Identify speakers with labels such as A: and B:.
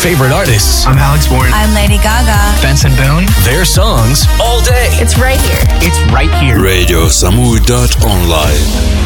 A: favorite artists.
B: I'm Alex Warren.
C: I'm Lady Gaga.
B: Benson Boone.
A: Their songs all day.
C: It's right here.
B: It's right here.
D: RadioSamui.online